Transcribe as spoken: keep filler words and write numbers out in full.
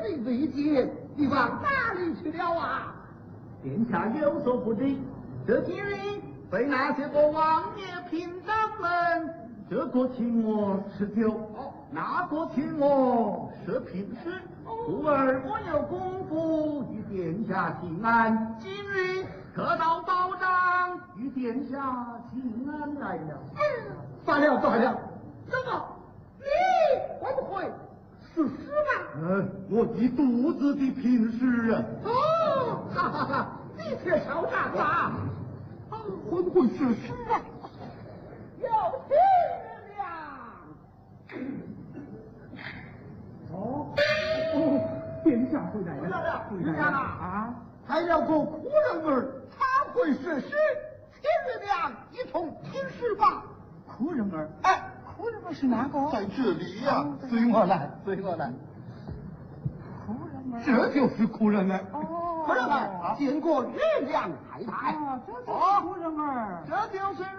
岁未见，你往哪里去了啊？ 殿下有所不知，这今日被那些个王爷嫔长们，这个请我吃酒，那个请我设平时，故而我有功夫与殿下请安。今日得到保障，与殿下请安来了。 罢了罢了，怎么你会不会是死吗？ 呃，我一肚子的平时啊。 哦，哈哈哈，你却少大法， 会不会是死啊？ 有气了。 哦哦，殿下回来了， 回来了， 回来了啊！还了个苦人儿，他会是诗，请月亮一同听诗吧。 苦人儿， 哎， 苦人儿是哪个？ 在这里呀、随我来，随我来。 苦人儿， 这就是苦人儿。 哦， 苦人儿见过月亮太太。 啊，这就是苦人儿， 这就是